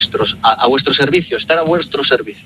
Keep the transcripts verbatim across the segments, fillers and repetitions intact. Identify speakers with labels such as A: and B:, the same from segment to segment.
A: vuestros, a, a vuestro servicio, estar a vuestro servicio.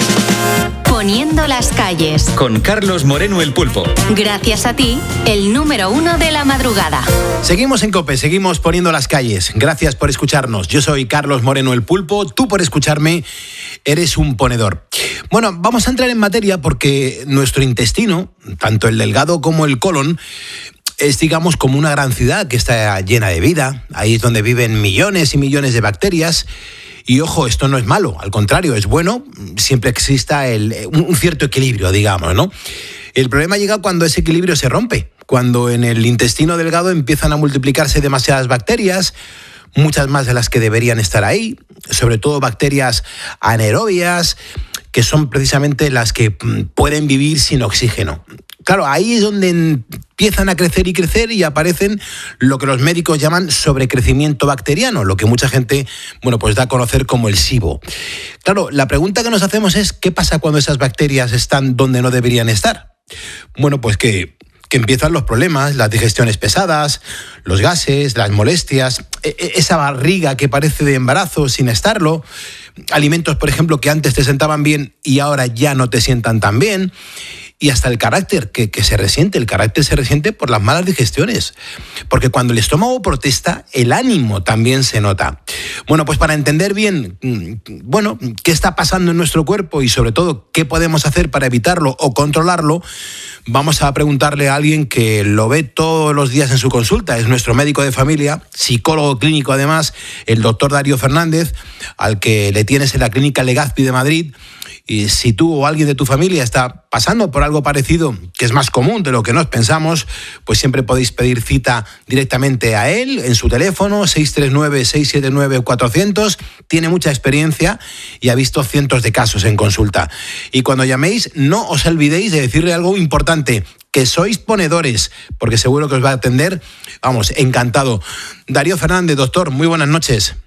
B: Poniendo las calles.
C: Con Carlos Moreno el Pulpo.
B: Gracias a ti, el número uno de la madrugada.
D: Seguimos en COPE, seguimos poniendo las calles. Gracias por escucharnos. Yo soy Carlos Moreno el Pulpo. Tú por escucharme eres un ponedor. Bueno, vamos a entrar en materia porque nuestro intestino, tanto el delgado como el colon, es, digamos, como una gran ciudad que está llena de vida. Ahí es donde viven millones y millones de bacterias. Y ojo, esto no es malo, al contrario, es bueno, siempre exista el, un cierto equilibrio, digamos, ¿no? El problema llega cuando ese equilibrio se rompe, cuando en el intestino delgado empiezan a multiplicarse demasiadas bacterias, muchas más de las que deberían estar ahí, sobre todo bacterias anaerobias, que son precisamente las que pueden vivir sin oxígeno. Claro, ahí es donde empiezan a crecer y crecer y aparecen lo que los médicos llaman sobrecrecimiento bacteriano, lo que mucha gente, bueno, pues da a conocer como el SIBO. Claro, la pregunta que nos hacemos es, ¿qué pasa cuando esas bacterias están donde no deberían estar? Bueno, pues que, que empiezan los problemas, las digestiones pesadas, los gases, las molestias, esa barriga que parece de embarazo sin estarlo, alimentos, por ejemplo, que antes te sentaban bien y ahora ya no te sientan tan bien. Y hasta el carácter que, que se resiente, el carácter se resiente por las malas digestiones. Porque cuando el estómago protesta, el ánimo también se nota. Bueno, pues para entender bien, bueno, qué está pasando en nuestro cuerpo y sobre todo qué podemos hacer para evitarlo o controlarlo, vamos a preguntarle a alguien que lo ve todos los días en su consulta. Es nuestro médico de familia, psicólogo clínico además, el doctor Darío Fernández, al que le tienes en la clínica Legazpi de Madrid. Y si tú o alguien de tu familia está pasando por algo parecido, que es más común de lo que nos pensamos, pues siempre podéis pedir cita directamente a él en su teléfono seis tres nueve, seis siete nueve, cuatro cero cero. Tiene mucha experiencia y ha visto cientos de casos en consulta. Y cuando llaméis, no os olvidéis de decirle algo importante, que sois ponedores, porque seguro que os va a atender, vamos, encantado. Darío Fernández, doctor, muy buenas noches.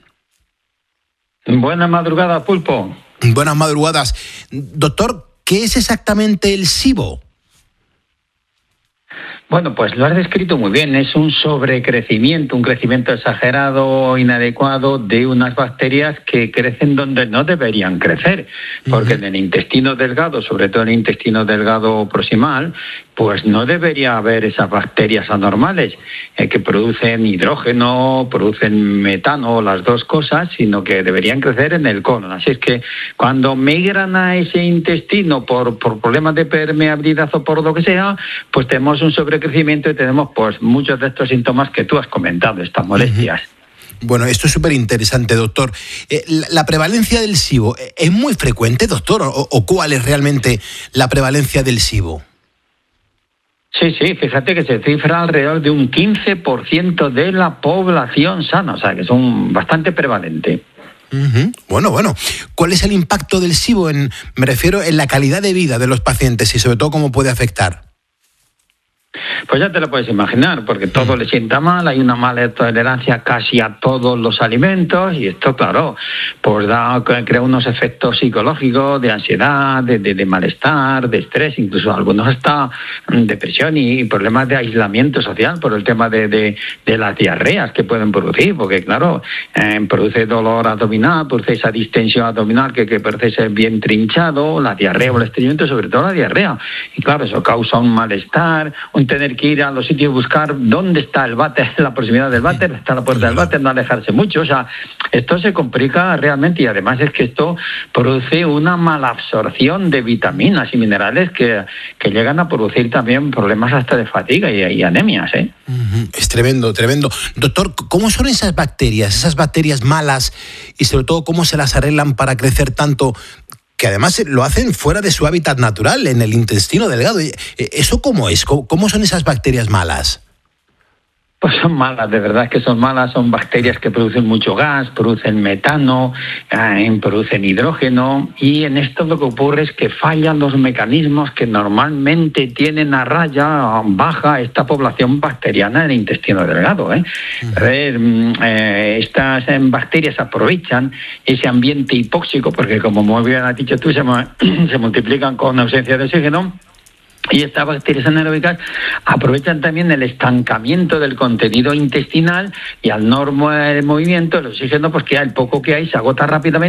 E: Buena madrugada, Pulpo.
D: Buenas madrugadas. Doctor, ¿qué es exactamente el SIBO?
E: Bueno, pues lo has descrito muy bien. Es un sobrecrecimiento, un crecimiento exagerado, inadecuado de unas bacterias que crecen donde no deberían crecer. Porque uh-huh. en el intestino delgado, sobre todo en el intestino delgado proximal, pues no debería haber esas bacterias anormales eh, que producen hidrógeno, producen metano, las dos cosas, sino que deberían crecer en el colon. Así es que cuando migran a ese intestino por, por problemas de permeabilidad o por lo que sea, pues tenemos un sobrecrecimiento y tenemos pues muchos de estos síntomas que tú has comentado, estas molestias.
D: Uh-huh. Bueno, esto es súper interesante, doctor. Eh, la, ¿La prevalencia del SIBO es muy frecuente, doctor? ¿O, o cuál es realmente la prevalencia del SIBO?
E: Sí, sí, fíjate que se cifra alrededor de un quince por ciento de la población sana, o sea, que es un bastante prevalente.
D: Uh-huh. Bueno, bueno. ¿Cuál es el impacto del SIBO en, me refiero, en la calidad de vida de los pacientes y sobre todo cómo puede afectar?
E: Pues ya te lo puedes imaginar, porque todo le sienta mal, hay una mala tolerancia casi a todos los alimentos y esto, claro, pues da, crea unos efectos psicológicos de ansiedad, de, de, de malestar, de estrés, incluso algunos hasta depresión y, y problemas de aislamiento social por el tema de, de, de las diarreas que pueden producir, porque claro, eh, produce dolor abdominal, produce esa distensión abdominal que, que parece ser bien trinchado, la diarrea o el estreñimiento, sobre todo la diarrea. Y claro, eso causa un malestar, un tener que ir a los sitios y buscar dónde está el váter, la proximidad del váter, está la puerta del váter, no alejarse mucho. O sea, esto se complica realmente y además es que esto produce una malabsorción de vitaminas y minerales que, que llegan a producir también problemas hasta de fatiga y, y anemias, ¿eh?
D: Es tremendo, tremendo. Doctor, ¿cómo son esas bacterias, esas bacterias malas y sobre todo cómo se las arreglan para crecer tanto, que además lo hacen fuera de su hábitat natural, en el intestino delgado? ¿Eso cómo es? ¿Cómo son esas bacterias malas?
E: Pues son malas, de verdad que son malas, son bacterias que producen mucho gas, producen metano, eh, producen hidrógeno, y en esto lo que ocurre es que fallan los mecanismos que normalmente tienen a raya baja esta población bacteriana en el intestino delgado, ¿eh? Uh-huh. A ver, eh, estas eh, bacterias aprovechan ese ambiente hipóxico, porque como muy bien has dicho tú, se, se multiplican con ausencia de oxígeno. Y estas bacterias anaeróbicas aprovechan también el estancamiento del contenido intestinal y al no mover el movimiento, el oxígeno, pues que el poco que hay se agota rápidamente.